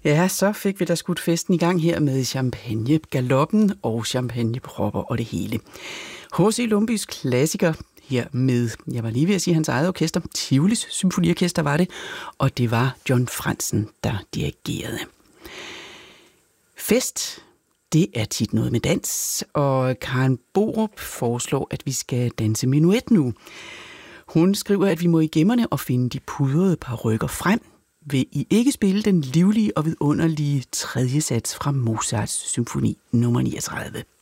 Ja, så fik vi da skudt festen i gang her med champagne, galoppen og champagnepropper og det hele. H.C. Lumby's klassiker her med, jeg var lige ved at sige hans eget orkester, Tivolis Symfoniorkester var det, og det var John Franzen, der dirigerede. Fest, det er tit noget med dans, og Karen Borup foreslår, at vi skal danse menuet nu. Hun skriver, at vi må i gemmerne og finde de pudrede parykker frem. Vil I ikke spille den livlige og vidunderlige tredje sats fra Mozarts symfoni nummer 39?